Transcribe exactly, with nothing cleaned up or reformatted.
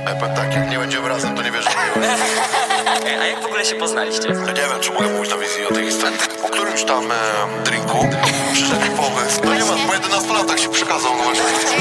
A ja powiem tak, jak nie będziemy razem, to nie wierzę w miłość. A jak w ogóle się poznaliście? Ja nie wiem, czy mogę mówić na wizji o tej historii. Po którymś tam e, drinku przyszedł pomysł. No nie ma, po jedenastu latach się przekazał, no właśnie.